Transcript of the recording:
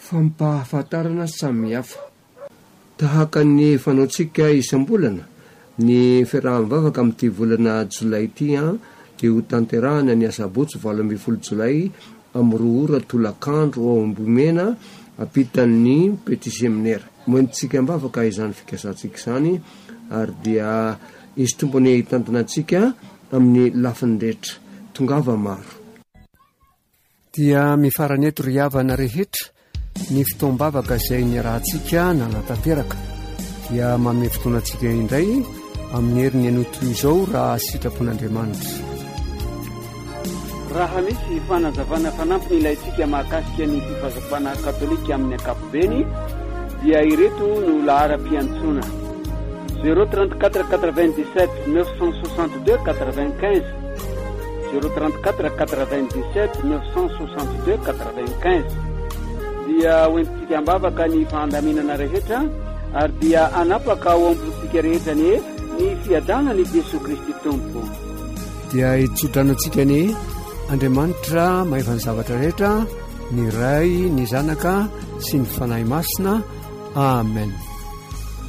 fampahafantarana samihafa tahaka ny fanaontsika isam-bolana ny fiaraha-mivavaka amin'ity volana jolay ity dia ho tanterahana ny asabotsy 20 jolay amin'ny 2 ora tolakandro ao Ambomena ampitan'ny petit séminaire. Moentsika mbavaka izany fikasantsika izany ary dia izy tombony hitantanantsika amin'ny lafiny rehetra tongava maro. Dia mifaran'eto ry havana rehetra ny fotoam-bavaka izay niarahantsika nanatanteraka dia manome fotoanantsika indray amin'ny herin'ny anoto izao raha sitrapon'Andriamanitra. Raha misy fanazavana fanampiny ilayntsika mahakasika ny fifazafana katolika amin'ny ankapobeny dia ireto no lahara-piantsona 034 97 962 95 034 97 962 95 dia hoentintsika ambavaka ny fandaminana rehetra ary dia anapaka ao ambontsika rehetra ny fiadanany Jesosy Kristy Tompo. Dia itsotranantsika ny Andriamanitra mahefa ny zavatra rehetra, ny Ray, ny Zanaka sy ny fanahy masina. Amen.